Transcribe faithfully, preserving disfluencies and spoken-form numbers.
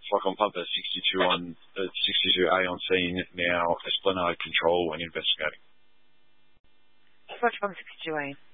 like on pumper sixty-two on uh, sixty-two A on scene now, Esplanade control and investigating. Watch pump sixty-two A.